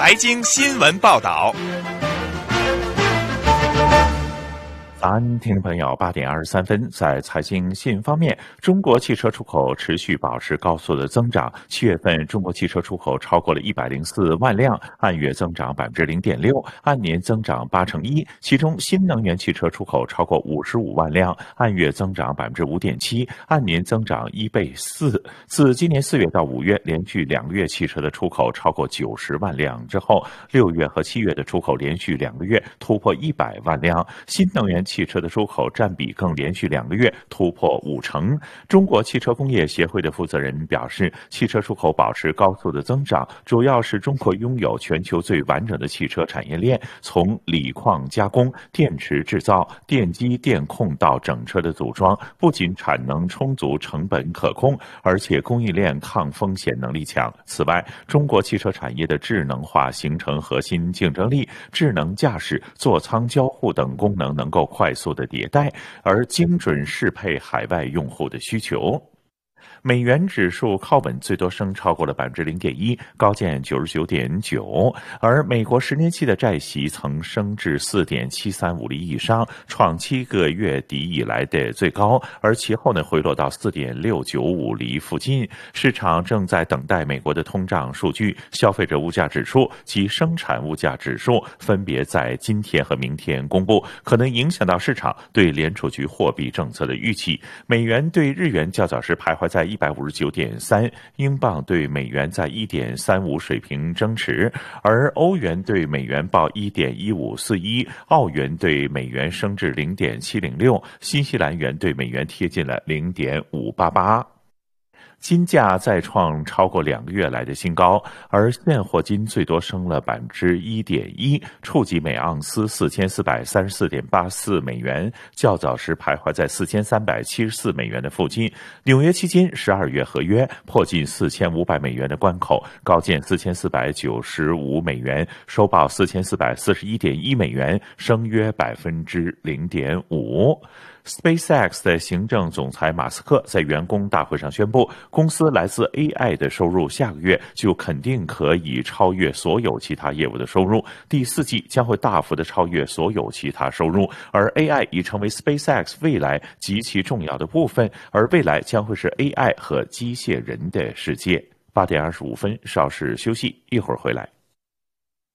财经新闻报道。 早安，听众朋友，8点23分，在财经新闻方面，中国汽车出口持续保持高速的增长。7月份，中国汽车出口超过了104万辆，按月增长0.6%，按年增长1%。其中，新能源汽车出口超过55万辆，按月增长5.7%，按年增长1倍4。自今年4月到5月，连续2个月汽车的出口超过90万辆之后，6月和7月的出口连续2个月突破100万辆。新能源汽车的出口占比更连续2个月突破50%。中国汽车工业协会的负责人表示，汽车出口保持高速的增长，主要是中国拥有全球最完整的汽车产业链，从锂矿加工、电池制造、电机电控到整车的组装，不仅产能充足、成本可控，而且供应链抗风险能力强。此外，中国汽车产业的智能化形成核心竞争力，智能驾驶、座舱交互等功能能够快速的迭代，而精准适配海外用户的需求。美元指数靠稳，最多升超过了0.1%，高见99.9，而美国10年期的债息曾升至4.735厘以上，创7个月底以来的最高，而其后回落到4.695厘附近。市场正在等待美国的通胀数据、消费者物价指数及生产物价指数分别在今天和明天公布，可能影响到市场对联储局货币政策的预期。美元对日元较早时徘徊在159.3，英镑对美元在1.35水平争持，而欧元对美元报1.1541，澳元对美元升至0.706，新西兰元对美元贴近了0.588。金价再创超过2个月来的新高，而现货金最多升了1.1%，触及每盎司4434.84美元，较早时徘徊在4374美元的附近。纽约期金12月合约破近4500美元的关口，高见4495美元，收报4441.1美元，升约0.5%。SpaceX 的行政总裁马斯克在员工大会上宣布，公司来自 AI 的收入下个月就肯定可以超越所有其他业务的收入，第4季将会大幅的超越所有其他收入，而 AI 已成为 SpaceX 未来极其重要的部分，而未来将会是 AI 和机械人的世界。8点25分，稍事休息，一会儿回来。